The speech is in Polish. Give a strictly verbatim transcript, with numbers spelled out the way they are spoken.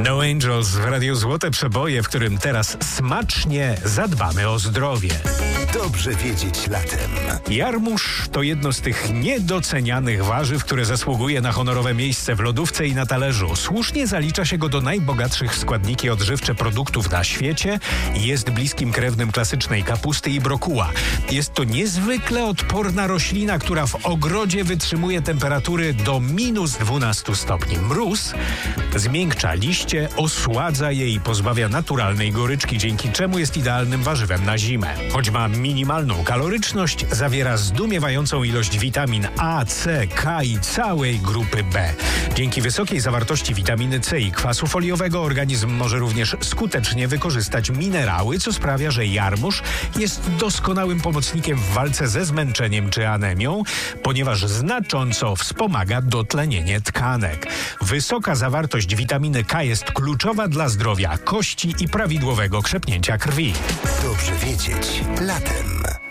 No Angels w Radiu Złote Przeboje, w którym teraz smacznie zadbamy o zdrowie. Dobrze wiedzieć latem. Jarmuż to jedno z tych niedocenianych warzyw, które zasługuje na honorowe miejsce w lodówce i na talerzu. Słusznie zalicza się go do najbogatszych w składniki odżywcze produktów na świecie i jest bliskim krewnym klasycznej kapusty i brokuła. Jest to niezwykle odporna roślina, która w ogrodzie wytrzymuje temperatury do minus dwunastu stopni. Mróz zmiękcza liście, osładza je i pozbawia naturalnej goryczki, dzięki czemu jest idealnym warzywem na zimę. Choć ma minimalną kaloryczność, zawiera zdumiewającą ilość witamin A, C, K i całej grupy B. Dzięki wysokiej zawartości witaminy C i kwasu foliowego organizm może również skutecznie wykorzystać minerały, co sprawia, że jarmuż jest doskonałym pomocnikiem w walce ze zmęczeniem czy anemią, ponieważ znacząco wspomaga dotlenienie tkanek. Wysoka zawartość witaminy K jest kluczowa dla zdrowia kości i prawidłowego krzepnięcia krwi. Dobrze wiedzieć latem.